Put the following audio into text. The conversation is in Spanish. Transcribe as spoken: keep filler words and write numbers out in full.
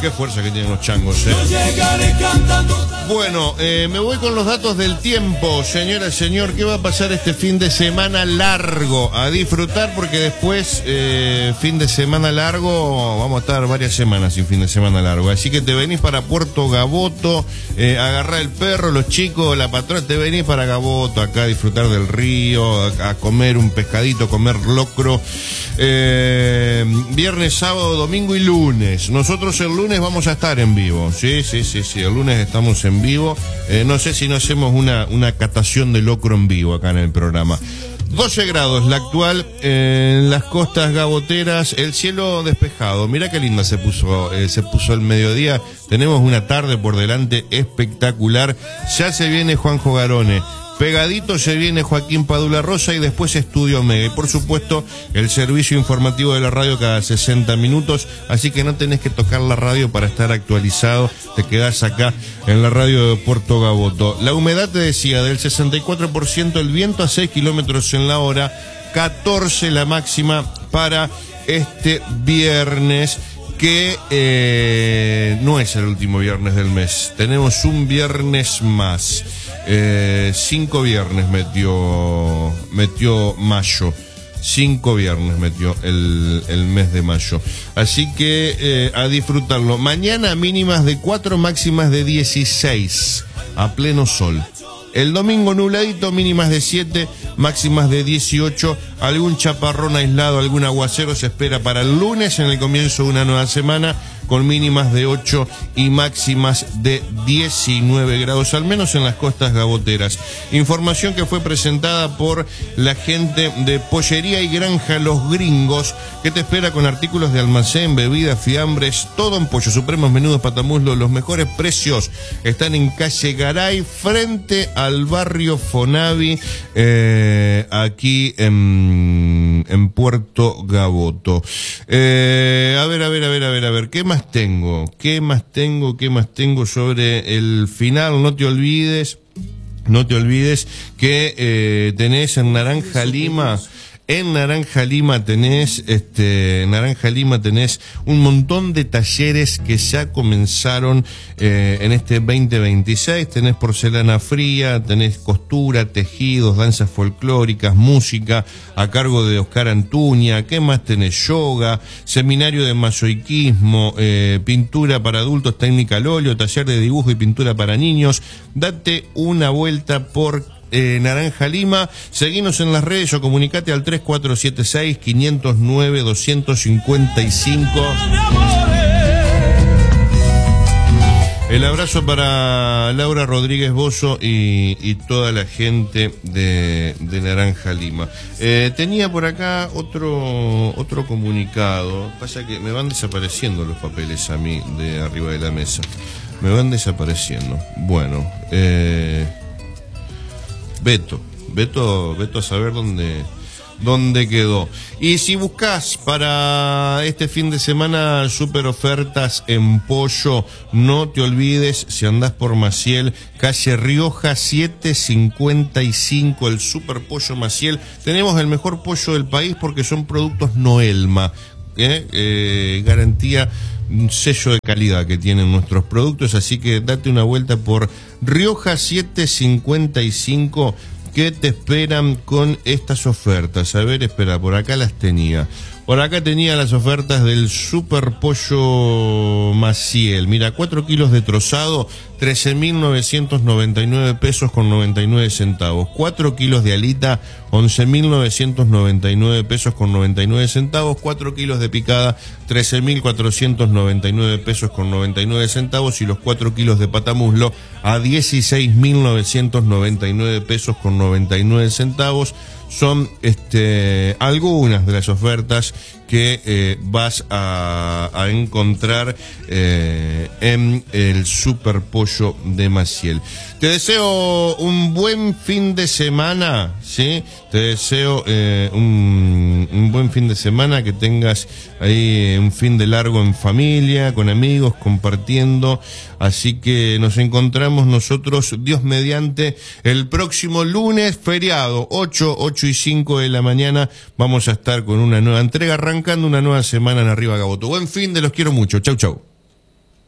qué fuerza que tienen los changos, ¿eh? Bueno, eh, me voy con los datos del tiempo, señora, señor. ¿Qué va a pasar este fin de semana largo? A disfrutar, porque después, eh, fin de semana largo, vamos a estar varias semanas sin fin de semana largo. Así que te venís para Puerto Gaboto, eh, agarrar el perro, los chicos, la patrona, te venís para Gaboto, acá a disfrutar del río, a, a comer un pescadito, comer locro. Eh, viernes, sábado, domingo y lunes. Nosotros el lunes vamos a estar en vivo. Sí, sí, sí, sí. El lunes estamos en vivo. Eh, no sé si no hacemos una, una catación de locro en vivo acá en el programa. doce grados la actual eh, en las costas gaboteras, el cielo despejado. Mira qué linda se puso, eh, se puso el mediodía. Tenemos una tarde por delante espectacular. Ya se viene Juanjo Garone. Pegadito se viene Joaquín Padula Rosa y después Estudio Omega. Y por supuesto, el servicio informativo de la radio cada sesenta minutos. Así que no tenés que tocar la radio para estar actualizado. Te quedás acá en la radio de Puerto Gaboto. La humedad, te decía, del sesenta y cuatro por ciento, el viento a seis kilómetros en la hora, catorce la máxima para este viernes, que eh, no es el último viernes del mes. Tenemos un viernes más. Eh, cinco viernes metió metió mayo. Cinco viernes metió el, el mes de mayo. Así que eh, a disfrutarlo. Mañana mínimas de cuatro, máximas de dieciséis. A pleno sol. El domingo nubladito, mínimas de siete, máximas de dieciocho. Algún chaparrón aislado, algún aguacero se espera para el lunes, en el comienzo de una nueva semana, con mínimas de ocho y máximas de diecinueve grados, al menos en las costas gaboteras. Información que fue presentada por la gente de Pollería y Granja Los Gringos, que te espera con artículos de almacén, bebidas, fiambres, todo en pollo, supremos, menudos, patamuslos. Los mejores precios están en calle Garay, frente al barrio Fonavi, eh, aquí en, en Puerto Gaboto. Eh, a ver, a ver, a ver, a ver, a ver, ¿qué más tengo? ¿Qué más tengo? ¿Qué más tengo sobre el final? No te olvides, no te olvides que eh, tenés en Naranja Lima, en Naranja Lima tenés, este, en Naranja Lima tenés un montón de talleres que ya comenzaron eh, en este veinte veintiséis. Tenés porcelana fría, tenés costura, tejidos, danzas folclóricas, música a cargo de Oscar Antuña. ¿Qué más tenés? Yoga, seminario de masoiquismo, eh, pintura para adultos, técnica al óleo, taller de dibujo y pintura para niños. Date una vuelta por Eh, Naranja Lima. Seguinos en las redes o comunicate al tres cuatro siete seis, cinco cero nueve, dos cinco cinco. El abrazo para Laura Rodríguez Bozo y, y toda la gente de, de Naranja Lima. Eh, tenía por acá otro otro comunicado. Pasa que me van desapareciendo los papeles a mí de arriba de la mesa. Me van desapareciendo. Bueno, eh... Beto, Beto, Beto a saber dónde, dónde quedó. Y si buscas para este fin de semana super ofertas en pollo, no te olvides, si andás por Maciel, calle Rioja setecientos cincuenta y cinco, el super pollo Maciel. Tenemos el mejor pollo del país porque son productos Noelma, ¿eh? Eh, garantía, un sello de calidad que tienen nuestros productos, así que date una vuelta por Rioja setecientos cincuenta y cinco, que te esperan con estas ofertas. A ver, espera, por acá las tenía. Por acá tenía las ofertas del Super Pollo Maciel. Mira, cuatro kilos de trozado, trece mil novecientos noventa y nueve pesos con noventa y nueve centavos. cuatro kilos de alita, once mil novecientos noventa y nueve pesos con noventa y nueve centavos. cuatro kilos de picada, trece mil cuatrocientos noventa y nueve pesos con noventa y nueve centavos. Y los cuatro kilos de patamuslo a dieciséis mil novecientos noventa y nueve pesos con noventa y nueve centavos. Son este, algunas de las ofertas que eh, vas a, a encontrar eh, en el Super Pollo de Maciel. Te deseo un buen fin de semana, ¿sí? Te deseo eh, un, un buen fin de semana, que tengas ahí un fin de largo en familia, con amigos, compartiendo. Así que nos encontramos nosotros, Dios mediante, el próximo lunes, feriado, ocho, ocho y cinco de la mañana. Vamos a estar con una nueva entrega, arrancando una nueva semana en Arriba Gaboto. Buen fin de, los quiero mucho. Chau, chau.